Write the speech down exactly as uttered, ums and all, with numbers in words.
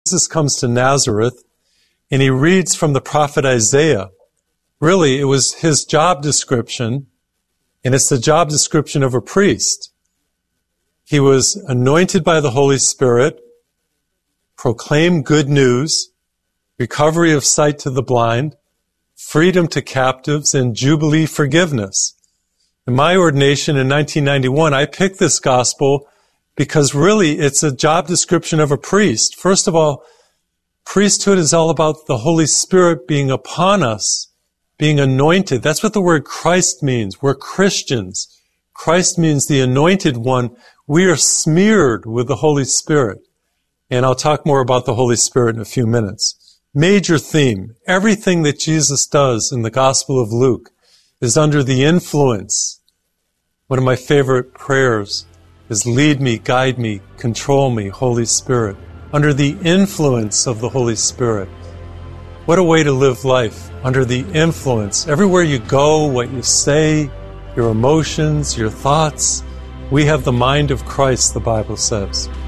Jesus comes to Nazareth, and he reads from the prophet Isaiah. Really, it was his job description, and it's the job description of a priest. He was anointed by the Holy Spirit, proclaimed good news, recovery of sight to the blind, freedom to captives, and jubilee forgiveness. In my ordination in nineteen ninety-one, I picked this gospel because really it's a job description of a priest. First of all, priesthood is all about the Holy Spirit being upon us, being anointed. That's what the word Christ means. We're Christians. Christ means the anointed one. We are smeared with the Holy Spirit. And I'll talk more about the Holy Spirit in a few minutes. Major theme. Everything that Jesus does in the Gospel of Luke is under the influence. One of my favorite prayers is lead me, guide me, control me, Holy Spirit. Under the influence of the Holy Spirit. What a way to live life, under the influence. Everywhere you go, what you say, your emotions, your thoughts, we have the mind of Christ, the Bible says.